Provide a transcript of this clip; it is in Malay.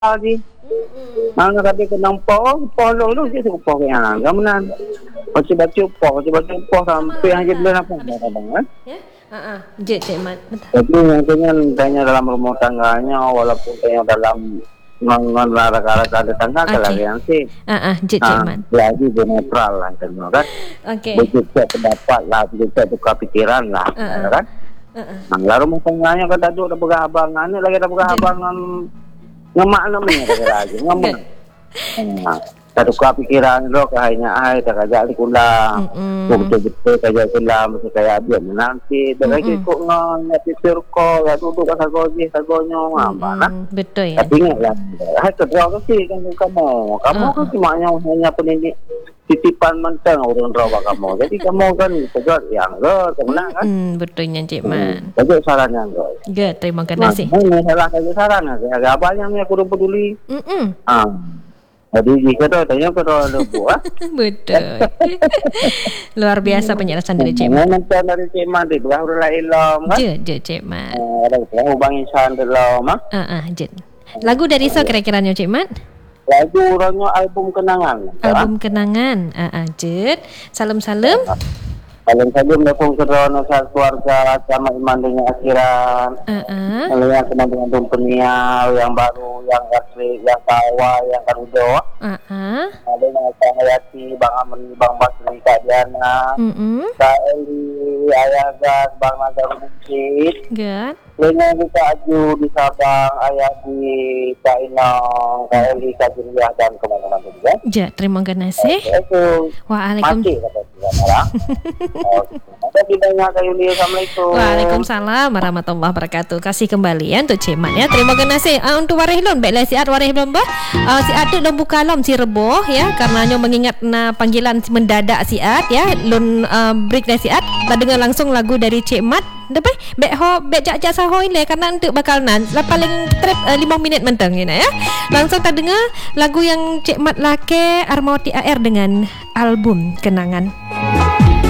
lagi. Ang nakabi ko ng polo lu je po kaya gamnan. Baca-baca po sampai hanya bulan apa bang. Ya. Je Cik Mat. Jadi mungkin tanya dalam rumah tangganya walaupun tanya dalam mengarah-arah ada tangga kalian sih. Je Cik Mat. Lagi netral lah kan. Okey. Begitu pendapat lah, begitu tukar pikiran lah, kan? Nah, rumah tangganya kata duduk dah berhabangan, lagi dah berhabangan ngemak namanya kata lagi, ngemak. Tak tukar pikiran lo kayaknya tak ajak dikulang. Betul-betul kajak kulang mesti kayak dia nanti dah lagi kok nganya pikir kok ya duduk kat sagonyo mana. Betul ya. Tapi ingatlah, hai kedua tu sih kan kamu kan cuma hanya pendidik titipan mentang orang rawa kamu. Jadi kamu kan pejabat yang tenang kan. Betulnya Cik Mat. Pejabat sarannya enggak. Ya, terima kasih. Ini salah satu saran agak banyak ni aku peduli. Jadi jika tu tanya ke tu Betul. Luar biasa penjelasan dari Cik Mat. Penjelasan dari Cik Mat di belakang ilmu kan. Je Cik Mat. Ada hubang insan dalam je. Lagu dari so kira-kiranya Cik Mat? Lagu orangnya album kenangan. Album kenangan. Je. Salam-salam. Salam-salam dapung kerono keluarga sama iman dengan akhiran. Yang kena dengan peniau yang baru, yang asli, yang tawa, yang karudo. Ada yang Hayati, Bang Amri, Bang Basri, Kak Diana, Kak Eli, Ayah Gas, Bang Nazar Bukit. Good. Dengan kita Aju di Sabang, Ayah di Kak Inong, Kak Eli, Kak Juliah dan kemana-mana juga. Ya, terima kasih. Waalaikumsalam. Waalaikumsalam warahmatullahi wabarakatuh. Kasih kembali ya untuk Cik Mat ya. Terima kasih. Untuk warih lon baiklah siat warih lon siat tu lon buka lom si reboh ya karenanya mengingat panggilan mendadak siat ya lon break dah siat tak dengar langsung lagu dari Cik Mat. Depai bek jak sahoi le karena untuk bakal nan paling trip 5 minit mentang ni ya. Langsung tak dengar lagu yang Cik Mat lake Armawati AR dengan album kenangan.